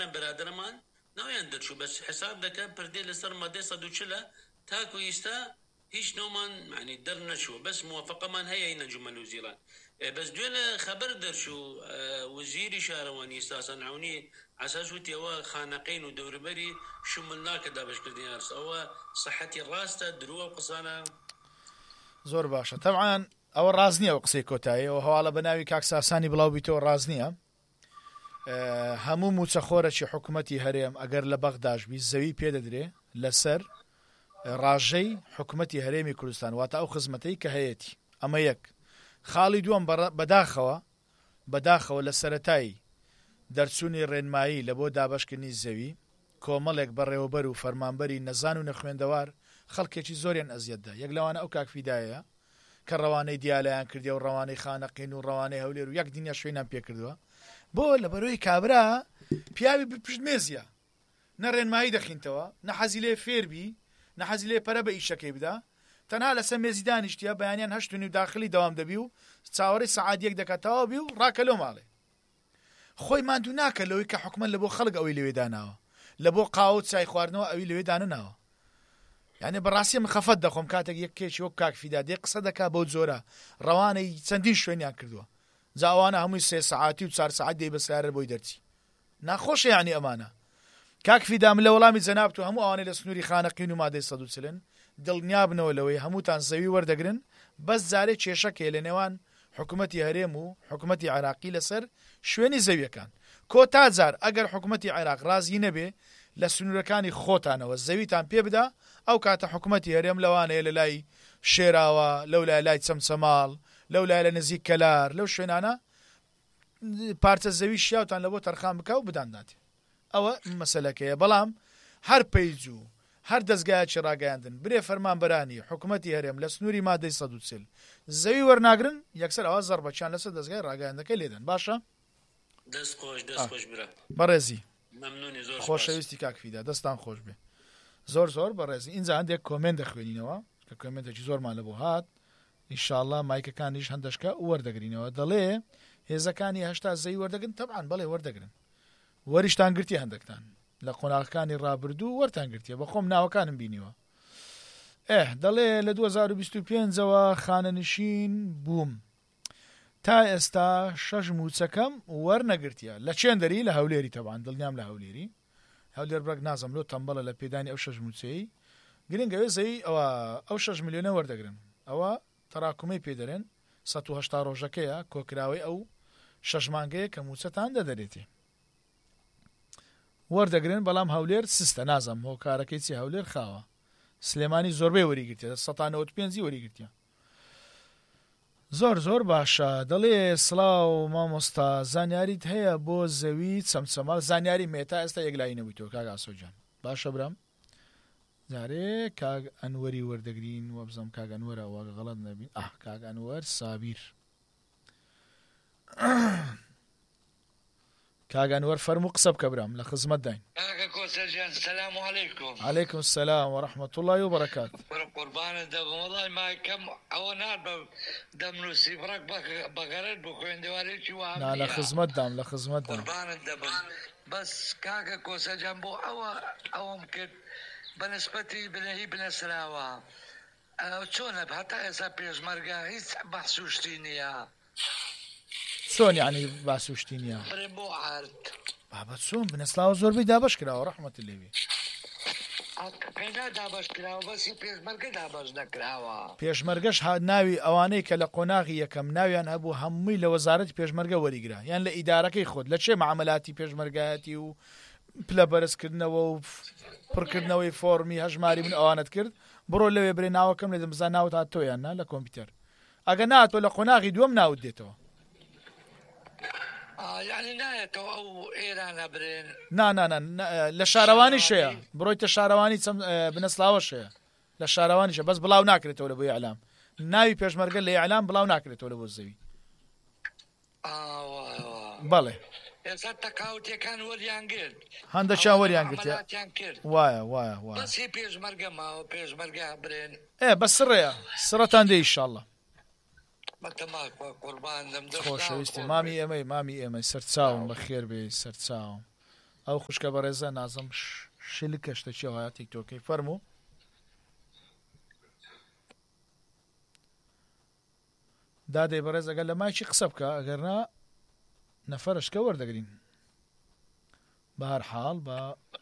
هەمووان برادرمان ناویان دەرچوو بەس حساب دەکەن پردێ لەسەر مادەی 140 تاکو ئێستا هیچ نۆمان معنی دەرنەچووە بەس موافقەمان هەیە نەنجومەن وزیران بەس دوێ لە خەبەر دەرچوو وزیری شارەوانی ئێستا سەنعونی ئاساس وتیەوە خانەقین و دەوروبەری شمول ناکە دابەشکردنی ئەرس ئەوە صحەتی ڕاستە درووە و قسانە زۆر باشە تەبعاً ئەوە ڕاز نییە و قسەی کۆتاییەوە هەواڵە بە ناوی کاک ساسانی بڵاو بیتەوە ڕاز نییە هەموو موچەخۆرەی حکوومەتی هەرێم ئەگەر لە بەغداژبی زەوی پێدەدرێ لەسەر ڕاژەی حکوومەتی هەرێمی کوردستان واتە ئەو خزمەتەی کە هەیەی ئەمە یەک خاڵی دووەم بەداخەوە لە سەرەتایی دەرچوونی ڕێنمایی لە بۆ دابشکردنی زەوی کۆمەڵێک بەڕێوەبەر و فەرمانبەری نەزان و نەخوێندەوار خەڵکێکی زۆریان ئەزیەتدا یەک لەوانە ئەو کاکفیدایە کە ڕەوانەی دیالایان کردی و ڕەوانەی خانەقین و ڕەوانەی هەولێر و یەک دنیا شوێنان پێکردووە بۆ لە بەرۆی کابرا پیاوی پشت مێزیە نە ڕێنمایی دەخینتەوە نە حەزی لێ فێربی نە حەزی لێ پەرە بە ئیشەکەی بدا تەنها لەسەر مێزی دانیشتە بەیانیان 8 و داخلی دەوام دەبی و چاوەڕی سەعات 1 دەکاتەوە بی و ڕاکە لەو ماڵێ خۆی ماندوو ناکە لەوەی کە حکومەت لە بۆ خەڵک ئەوەی لەوێ داناوە لە بۆ قاوت چای خواردنەوە ئەوی لەوێ دانناوە یعنی بەڕاستی من خەفەت دەخۆم کاتێک یەک کێکی وەک کاکفیدا دێ قسە دەکا بەو جۆرە ڕەوانەی چەندین شوێنیان کردووە جاوانە هەمووی 3 ساعتی و 4 ساعت دێ بەسیارە بۆی دەرچی ناخۆشە یعنی ئەمانە کاکفیدا من لە وەڵامی جەناب تو هەموو ئەوانەی لە سنووری خانەقین و مادەی 140 دڵنیا بنەوە لەوەی هەمووتان زەوی وەردەگرن بەس جارێ کێشەکێ لە نێوان حکوومەتی هەرێم و حکوومەتی عێراقی لەسەر شوێنی زەویەکان کۆتا جار ئەگەر حکوومەتی عێراق رازی نەبێ لە سنوورەکانی خۆتانەوە زەویتان پێ بدا ئەو کاتە حکوومەتی هەرێم لەوانەیە لە لای شێراوە لەو لای چەمچەماڵ لەو لای لە نزیک کەلار لەو شوێنانە پارچە زەوی شیاوتان لە بۆ تەرخان بکە و بداندات ئەوە مەسەلەکەیە بەڵام هەر پەیج و هەر دەستگایەکی ڕاگەیاندن برێ فەرمانبەرانی حکوومەتی هەرێم لە سنووری مادەی 140 زەوی وەرناگرن یەکسەر ئەوە زەربەچیان لەسەر دەستگای ڕاگەیاندەکەی لێدەن باشە دەستخۆش برا بەڕێزی مەمنونی زۆر خۆشەویستی کاکفیدا دەستان خۆش بێ زۆر بەڕێزی اینجا هەندێک کۆمنت دەخوێنینەوە کە کۆمنتێکی زۆرمان لە بۆ هات ئینشاءڵڵا مایکەکانیش هەندەشکە وەردەگرینەوە دەڵێ هێزەکانی هەشتا زەوی وەردەگرن تەبعاً بەڵێ وەردەگرن وەریشتان گرتی هەندێکتان لە قۆناغەکانی ڕابردوو وەرتان گرتیە بە خۆم ناوەکانم بینیوە دەڵێ لە 2025ەوە خانەنشین بووم تا ئێستا 6 موچەکەم وەرنەگرتیە لە چێندەری لە هەولێری تەبعاً دڵنیام لە هەولێر بڕک نازم لۆ تەمبەڵە لە پێدانی ئەو 6 موچەی گرنگەوێ زەوی ئەو 6 میلیۆنە وەردەگرن ئەوە تەراکومەی پێدەرێن 180 ڕۆژەکەیە کۆکراوی ئەو 6 مانگەیە کە موچەتان دەدەرێتێ وەردەگرن بەڵام هەولێر سستە نازم هۆکارەکەی چی هەولێر خاوە سلێمانی زۆربەی وەریگرتێ 195 وەریگرتیە زۆر باشە دەڵێ سڵاو مامۆستا زانیاریت هەیە بۆ زەوی چەمچەماڵ زانیاری مێتا ئێستا یەکلایی نەبوویتەوە کاک ئاسۆجان باشە برام جارێ کاک ئەنوەری وەردەگرین وە بزەم کاک ئەنوەرە واگە غەڵەت نەبین کاک ئەنوەر سابیر کاک ئەنوەر فەرموو قسە بکە برام لە خزمەت داین السلام عليكم. عليكم السلام ورحمة الله وبركاته. قربان الدم والله ما كم أو نار دمنوسي فرق بقرد بخوين دوالي شو عامل. لا خزمت دام قربان الدم بس كاكا كوسا جنبو أو ممكن بنسبتي بنهي بنسراوا شون حتى إذا بيش مرقا هيك بحسوشتينيا. شون يعني بحسوشتينيا؟ بريمو عارت. بابا چۆن بنەسلااو زۆربەی دابش کراوە ڕەحمەتی لێوێ پێشمەرگەش ناوی ئەوانەی کە لە قۆناغی یەکەم ناویان هەبوو هەمووی لە وەزارەتی پێشمەرگە وەریگرا یان لە ئیدارەکەی خۆت لە چێ معاملاتی پێشمەرگایەتی و پلە بەرزکردنەوە و پڕکردنەوەی فۆرمی هەژماری من ئەوانت کرد بڕۆ لەوێ برێ ناوەکەم لێ دەمزان ناوت هاتۆیان نا لە کۆمپیوتەر ئەگە ناتۆ لە قۆناغی دووەم ناوت دێتەوە يعني نایەتەوە ئەو ئێرانە برێن لە شارەوانی شەیە بڕۆیتە شارەوانی بنەسلاوە شەیە لە شارەوانیشە بەس بڵاو ناکرێتەوە لە بۆی ئەعلام ناوی پێشمەرگە لە ئەعلام بڵاو ناکرێتەوە لە بۆ زەوی بەڵێ ئێستا تەقاوتیەکان وەریان گرت هەندێکیان وەریان گرتیە وایە بەسی پێشمەرگە ماوە پێشمەرگە برێن بە سڕەیە سڕەتان دێ ئینشاڵڵا خۆشەویستی مامی ئێمەی سەرچاوم بە خێر بێ سەرچاوم ئەو خوشکە بەڕێزە نازم شلکە شتەچیەوە تیکتۆکەی فەرموو. دادەی بەڕێز ئەگەر لە مایکی قسە بکە ئەگەرنا نەفەرشکە وەردەگرین بە هەر حاڵ بە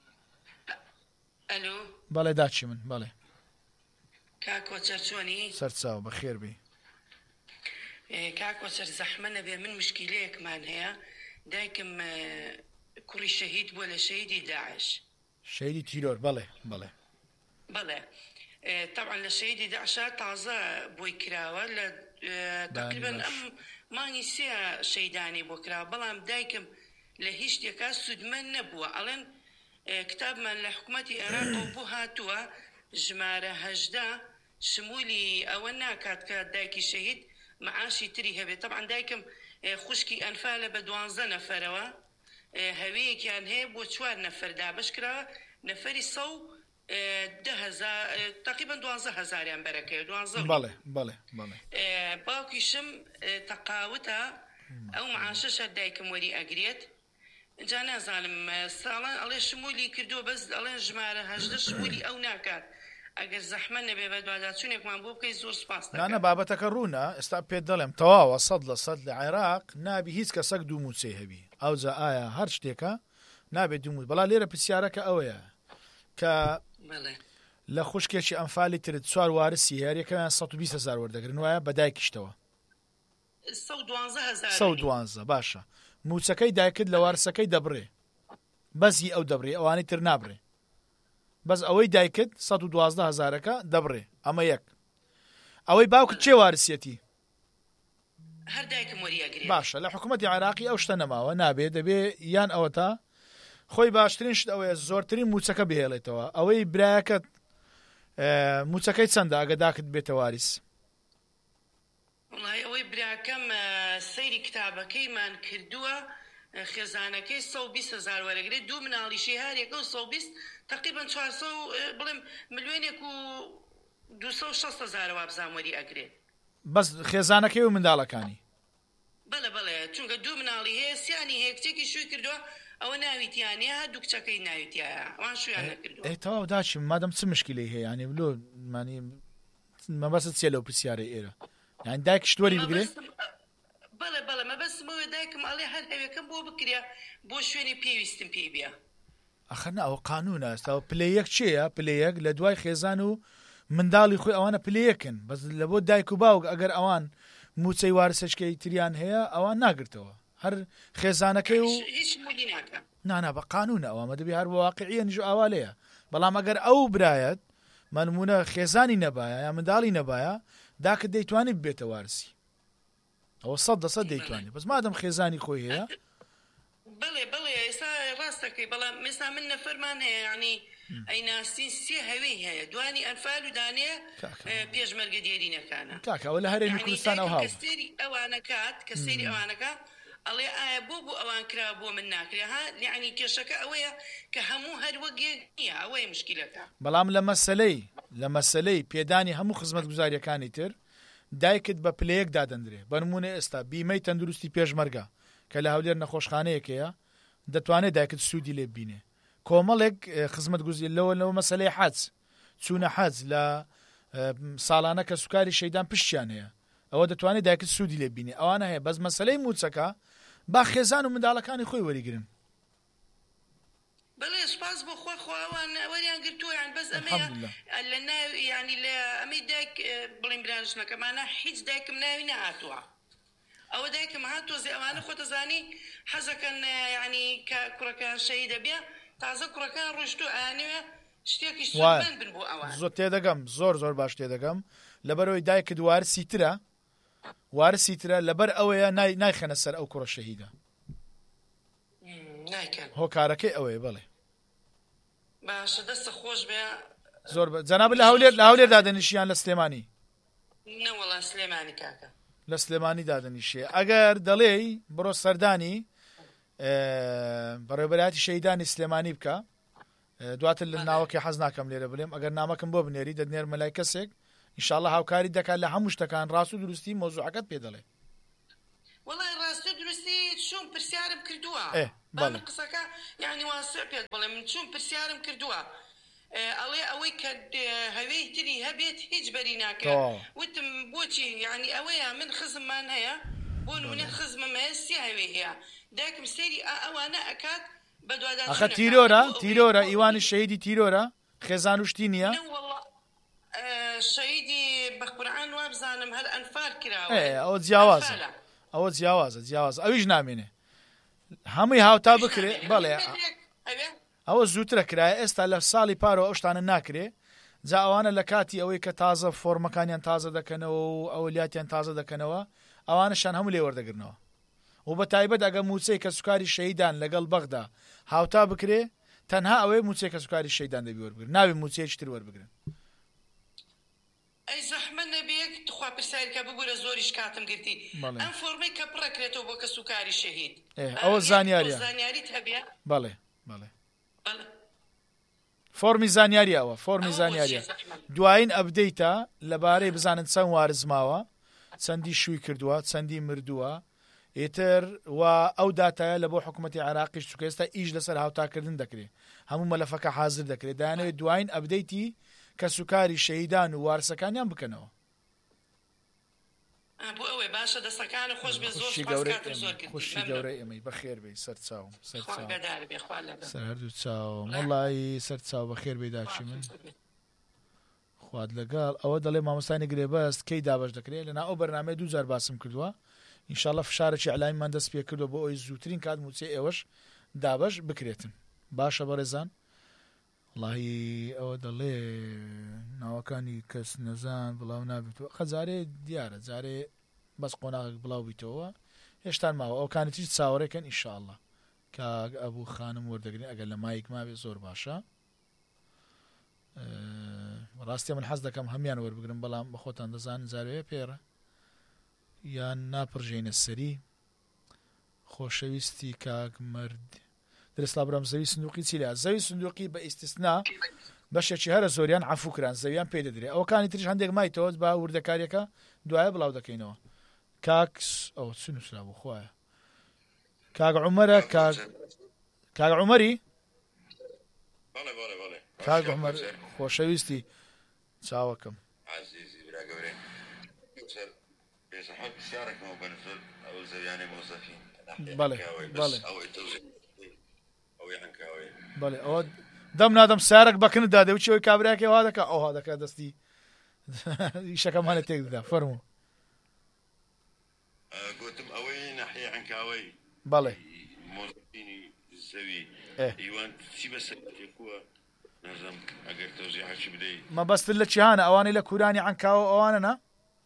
بەڵێ داچی من بەڵێ کاکۆچەر چۆنی سەرچاو بە خێر بێ. کاکۆچەر زەحمە نەبێ من مشکیلەیەکمان هەیە دایکم کوڕی شەهید بووە لە شەهیدی داعش شەهیدی تیرۆر بەڵێ بەڵێ بەڵێ طبعا لە شەهیدی داعشا تازە بۆی کراوە لە تقریبا ئەم مانگی سێ شەیدانی بۆ کراوە بەڵام دایکم لە هیچ شتێکا سودمەند نەبووە ئەڵێن کتابمان لە حکوومەتی عێراق بۆ هاتووە ژمارە 18 شمولی ئەوە ناکات کە دایکی شەهید معاشی تری هەبێت. طبعا دایکم خوشکی ئەنفالە بە 12 نەفەرەوە هەوەیەکیان هەیە بۆ 4 نەفەر دابش کراوە نەفەری 110,000 تقریبا 12,000 بەرەکەی 12. بەڵێ بەڵێ بەڵێ باوکیشم تەقاوتە ئەو معاشەشە دایکم وەری ئەگرێت جا نازانم ساڵان ئەڵێ شمولی کردووە بەس ئەڵێن ژمارە 18 شمولی ئەو ناکات ئەگەر زەحمە نەبێ بە دواداچوونێکمان بۆ بکەی زۆر سپاس دەکەم. نانە بابەتەکە ڕوونە ئێستا پێت دەڵێم تەواوە 100% لە عێراق نابی هیچ کەسەک دوو موچەی هەبی ئەوجا ئایا هەر شتێکە نابێت دوو موچ بەڵام لێرە پرسیارەکە ئەوەیە کە لە خوشکێکی ئەنفالی ترت 4 وارسی هەریەکەیان 120,000 وەردەگرن وایە بە دایکیشتەوە 112 باشە موچەکەی دایکت لە وارسەکەی دەبڕێ بەزی ئەو دەبڕێ ئەوانەی تر نابڕێ بەس ئەوەی دایکت 112,000ەکە دەبڕێ ئەمە یەک. ئەوەی باوکت چێ وارسیەتی هەر دایکم وەری ئەگرێت باشە لە حکوومەتی عێراقی ئەو شتە نەماوە نابێت دەبێ یان ئەوە تا خۆی باشترین شت ئەوەیە زۆرترین موچەکە بهێڵێتەوە ئەوەی برایەکەت موچەکەی چەندە ئەگە داکت بێتە واریس. وڵای ئەوەی براکەم سەیری کتابەکەیمان کردووە خێزانەکەی 120,000 وەرەگرێت دوو مناڵیشی هەرێکە و 120 تقریبا 400 بڵێم ملیۆنێک و 260,000 وابزان وەری ئەگرێت بەس خێزانەکەی و منداڵەکانی بەڵێ بەڵێ چونکە دوو مناڵی هەیە سیانی هەیە کچێکی شووی کردووە ئەوە ناویتیانەیە دوو کچەکەی ناویتیایە ئەوان شویان نەکردووە. تەواو داچیم مادەم چ مشکلەی هەیە ینی بلۆ مانی مەبەست چێ لەو پرسیارەی ئێرە یان دایکشت وەری بگرێت بەڵێ بەڵێ مەبەستمەوە دایکم ئەڵێ هەر هەوێکم بۆ بکرێ بۆ شوێنی پێویستم پێی بێ. ئەخەنە ئەوە قانونە ئێستاوە پلەیەک چێە پلەیەک لە دوای خێزان و منداڵی خۆی ئەوانە پلەیەکن بەس لە بۆ دایک و باوک ئەگەر ئەوان موچەی وارسەشکەی تریان هەیە ئەوان ناگرتەوە هەر خێزانەکەی و نانا بە قانونە ئەوە دەبێ هەر بە واقعیە نژ ئاوالەیە بەڵام ئەگەر ئەو برایەت مەنمونە خێزانی نەبایە یا منداڵی نەبایە داکت دەیتوانی ببێتە وارسی ئەوە 100% دەیتوانێت بەس مادەم خێزانی خۆی هەیە بڵێ بڵێ ئێستا ڕاستەکەی بەڵام ئێستا من نەفەرمان هەیە ینی ئەیناسی سێ هەوەی هەیە دوانی ئەنفال و دانێ پێشمەرگە دیێرینەکانە کاکەوە لە هەرێمی کوردستان ئەو هاو کەسێری ئەوانەکات کە سێری ئەوانەکە ئەڵێ ئایا بۆ ئەوان کرا بۆ من ناکرێ ها یعنی کێشەکە ئەوەیە کە هەموو هەر وەگێک نییە ئەوەیە مشکلەکە. بەڵام لە مەسەلەی پێدانی هەموو خزمەتگوزاریەکانی تر دایکت بە پلەیەک دادەندرێ بەنمونە ئێستا بیمەی تەندروستی پێشمەرگە کە لە هەولێر نەخۆشخانەیەکەیە دەتوانێت دایکت سوودی لێ ببینێ کۆمەڵێک خزمەتگوزی لەوە مەسەلەی حەج چوونە حەج لە ساڵانە کە سوکاری شەیدان پشتیان هەیە ئەوە دەتوانێت دایکت سوودی لێ ببینێ ئەوانە هەیە بەس مەسەلەی موچەکە با خێزان و منداڵەکانی خۆی وەریگرن. بەڵێ سپاس بۆ خۆیان وەریان گرتووەیان بەس ئەمەیە لە ناوی ینی لە ئەمەی دایک بڵین برانشنەکەمانە هیچ دایکم ناوی نەهاتووە ئەوە دایکم هاتووەزێ ئەوانە خۆتەزانی حەزەکەن ینی کە کوڕەکان شەهیدە بێ تازە کوڕەکان ڕۆیشتووە ئەیانەوێ شتێکی سودمەند بن بۆ ئەوان. زۆر تێدەگەم زۆر باش تێدەگەم لەبەرەوەی دایکت وارسی ترە لەبەر ئەوەیە نایخەنە سەر ئەو کوڕە شەهیدە هۆکارەکەی ئەوەیە بڵێ باشە دەستە خۆش بێ زۆر جەناب لە هەولێر دادەنیشیان لە سلێمانی نەوەڵا سلێمانی کاکە لە سلێمانی دادەنیشێ ئەگەر دەڵێی بڕۆ سەردانی بەڕێوەبەرایەتی شەهیدانی سلێمانی بکە دواتر لە ناوەکەی حەز ناکەم لێرە بڵێم ئەگەر نامەکەم بۆ بنێری دەدنێر مەلای کەسێک ئینشاءالله هاوکاری دەکات لە هەموو شتەکان ڕاست و دروستی مۆزوعەکەت پێ دەڵێ. وەڵای ڕاستی دروستی چوون پرسیارم کردووە بەڵێ قسەکە یعنی واسع پێت بڵێ من چوون پرسیارم کردووە ئەڵێ ئەوەی کە هەوەی تری هەبێت هیچ بەری ناکات وتم بۆچی یعنی ئەوەیە من خزممان هەیە بۆ نمونە خزمم هەیە سێ هەوێ هەیە دایکم سەیری ئەوانە ئەکات بە دوواداچوونەکە ئەخە تیرۆرە ئیوانی شەهیدی تیرۆرە خێزان وشتی نییە شەهیدی بە قورعان وابزانم هەر ئەنفال کراوە ئەوە جیاوازە ئەویش نامێنێ هەمووی هاوتا بکرێ بەڵێ ئەوە زووترە کرایە ئێستا لە ساڵی پارەوە ئەو شتانە ناکرێ جا ئەوانە لە کاتی ئەوەی کە تازە فۆرمەکانیان تازە دەکەنەوە و ئەولیاتیان تازە دەکەنەوە ئەوانەشان هەموو لێ وەردەگرنەوە و بە تایبەت ئەگە موچەی کە سوکاری شەهیدان لەگەڵ بەغدا هاوتا بکرێ تەنها ئەوەی موچەی کە سوکاری شەهیدان دەبی وەربگرن ناوی موچەیەکی تر وەربگرن ئەی زەحمە نەبێت تخوا پرسیارکە ببوورە زۆریش کاتم گرتی ئەم فۆرمەی کە پڕەکرێتەوە بۆ کە سوکاری شەهید ئەوە زانیاریە بەڵێ فۆرمی زانیاری ئەوە فۆرمی زانیاریە دوایین ئەبدەیتە لەبارەی بزانن چەند وارزماوە چەندی شووی کردووە چەندی مردووە ئیتر و ئەو داتایە لە بۆ حکوومەتی عراقیش چکە ئێستا ئیش لەسەر هاوتاکردن دەکرێت هەموو مەلەفەکە حازر دەکرێت دایانەوێت دوایین ئەبدەیتی کە سوکاری شەهیدان و وارسەکانیان بکەنەوە بۆ ئەوەی باشە دەستەکانە خۆش بێ خوشی گەورەی ئەمەی بەخێر بێ سەرچاوم هەردوو چاوم وەڵی سەرچاو بەخێر بێ داچی من خواد لەگەڵ ئەوە دەڵێ مامۆستانی گرێبەست کەی دابش دەکرێت لەنا ئەو بەرنامەی 2000 باسم کردووە ئینشاءڵڵە فشارێکی عەلامیمان دەست پێ کردووە بۆ ئەوی زووترین کات موچەی ئێوەش دابش بکرێتن باشە بەڕێزان وڵی ئەوە دەڵێ ناوەکانی کەس نەزان بڵاو نابێتەوە خەجارێ دیارە جارێ بەس قۆناغێک بڵاو بیتەوە هێشتان ماوە ئەوکانێتیش چاوەڕێکن ئینشاءڵڵە کە ئەبوو خانم وەردەگرین ئەگەر لە مایک مابێ زۆر باشە ڕاستی من حەز دەکەم هەمیان وەربگرم بەڵام بە خۆتان دەزانن جارێ پێرە یان ناپڕژێنە سەری خۆشەویستی کاک مرد درست لابرام زەوی سندوقی چیلە زەوی سندوقی بە ئیستیسنا بەشێکی هەرە زۆریان عەفو کران زەویان پێ دەدرێت ئەوەکانی تریش هەندێک مایتەوە با وردەکاریەکە دوایە بڵاو دەکەینەوە کاکس ئەو چ نووسرا بوو خوایە کاک عومەرە کاک عومەری کاک عومەر خۆشەویستی چاوەکەم بەڵێ ئەوە دەم نادەم سارێک بەکنت دادێ و چیەوەی کابراکێ وا دەکە ئەوها دەکە دەستی ئیشەکەمانە تێک دەدا فەرموو گوتم ئەوەی ناحیە عنکاوەی بەڵێ مۆزەفینی زەوی ئیوان چی بەسەرێکووە نەزەم ئەگەر تەوزیحێکی بدەیت مەبەستن لە چیهانە ئەوانەی لە کوورانی عنکاوە ئەوانە نا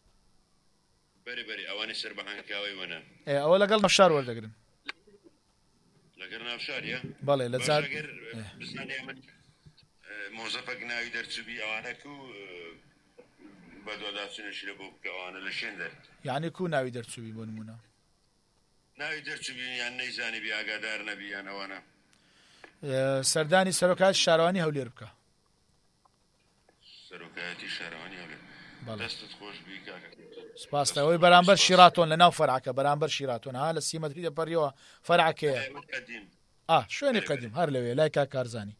بەری ئەوانی سەر بە عنکاوەی وەنە ئەوە لەگەڵ نەفشار وەردەگرن لەگەر ناوشاریە بەڵێ لە جار بزانێ من مۆزەفەک ناوی دەرچوبی ئەوانەکە و بە دوواداچوونەشی لە بۆ بکە ئەوانە لە شوێن دەر یعنی کو ناوی دەرچوبی بۆ نمونە ناوی دەرچوبی یان نەیزانی بی ئاگادار نەبی یان ئەوانە سەردانی سەرۆکات شارەوانی هەولێر بکە سەرۆکایەتی شارەوانی هەولێر دەستت خۆش بی کاکە سپاسەوەی بەرامبەر شیراتۆن لە ناو فەرعەکە بەرامبەر شیراتۆن ها لە سیمەتری دەپەڕیەوە فەرعەکەیە شوێنی قەدیم هەر لەوێ لای کاک کارزانی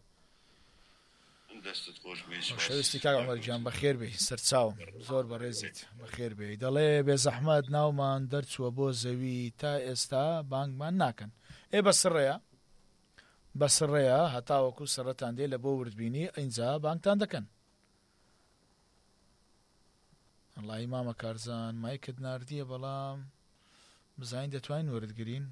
شەویستی کاک عومەر گیان بەخێر بێ سەرچاوم زۆر بەڕێزیت بەخێر بێ دەڵێ بێ زەحمەت ناومان دەرچووە بۆ زەوی تا ئێستا بانگمان ناکەن بە سڕێیە هەتاوەکو سەرەتان دێ لە بۆ وردبینی ئەینجا بانگتان دەکەن ئەڵڵی مامە کارزان مایکت ناردیە بەڵام بزانین دەتوانین وەردگرین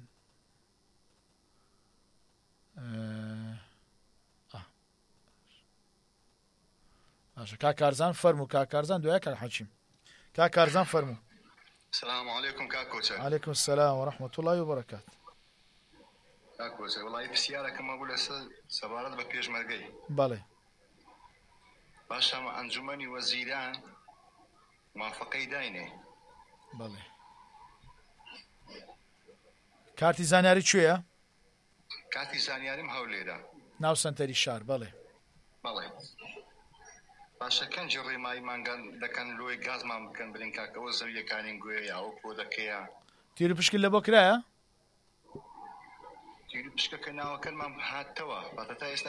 باشە کاکارزان فەرموو کاکارزان دوایە کاک حەچیم کاکارزان فەرموو السلام عليكم كاكوچا عليكم السلام ورحمة الله وبركاته كاكوچا والله بسيارك ما بقول سبارات بپیش مرگی بله باشا انجمنی وزیران موافقه داینه بله کارتی زانیاری چیه؟ کارتی زانیاریم هەولێرە ناو سنتەری شار بله باشە کەنجی ڕێماییمان دەکەن لۆی گازمان بکەن برین کاکەوە زەویەکانین گوێ یا ئەو کۆدەکەیە تیر پشکل لە بۆ کرایە؟ تیری پشکەکە ناوەکەمان هاتەوە بەتە تا ئێستا